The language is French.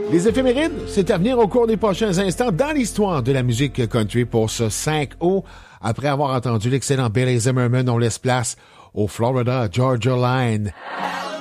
Les éphémérides, c'est à venir au cours des prochains instants dans l'histoire de la musique country pour ce 5 août. Après avoir entendu l'excellent Billy Zimmerman, on laisse place au Florida Georgia Line.